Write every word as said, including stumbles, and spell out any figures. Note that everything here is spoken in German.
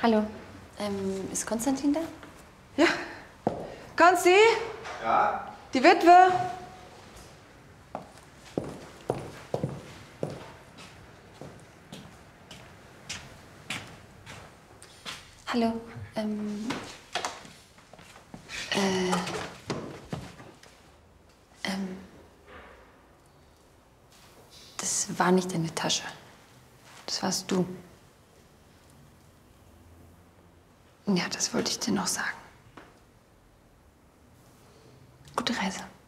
Hallo. Ähm, ist Konstantin da? Ja. Konsti? Ja? Die Witwe? Hallo. Ähm. Äh. Ähm. Das war nicht deine Tasche. Das warst du. Ja, das wollte ich dir noch sagen. Gute Reise.